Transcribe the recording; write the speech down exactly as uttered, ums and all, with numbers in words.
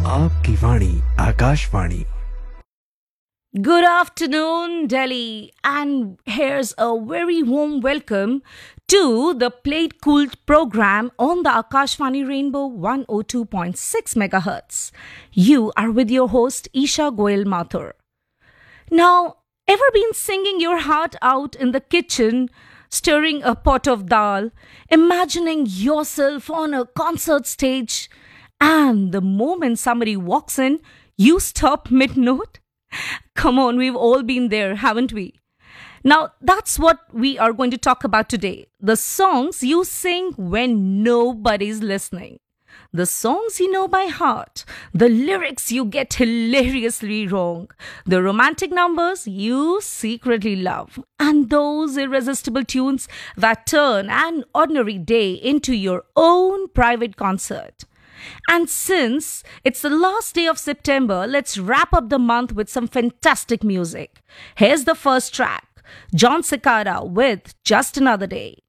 आपकी वाणी Akashvani. Good afternoon, Delhi, and here's a very warm welcome to the Played Cool program on the Akashvani Rainbow one oh two point six megahertz. You are with your host Isha Goel Mathur. Now, ever been singing your heart out in the kitchen, stirring a pot of dal, imagining yourself on a concert stage, and the moment somebody walks in, you stop mid note? Come on, we've all been there, haven't we? Now, that's what we are going to talk about today. The songs you sing when nobody's listening. The songs you know by heart. The lyrics you get hilariously wrong. The romantic numbers you secretly love. And those irresistible tunes that turn an ordinary day into your own private concert. And since it's the last day of September, let's wrap up the month with some fantastic music. Here's the first track, John Cicada with Just Another Day.